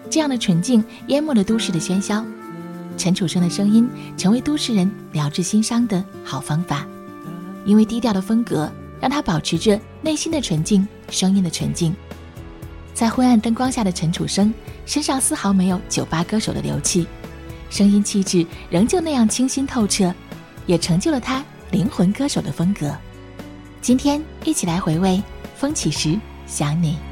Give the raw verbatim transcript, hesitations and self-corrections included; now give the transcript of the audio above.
这样的纯净淹没了都市的喧嚣。陈楚生的声音成为都市人疗治心伤的好方法，因为低调的风格让他保持着内心的纯净，声音的纯净。在昏暗灯光下的陈楚生身上丝毫没有酒吧歌手的流气，声音气质仍旧那样清新透彻，也成就了他灵魂歌手的风格。今天一起来回味风起时想你。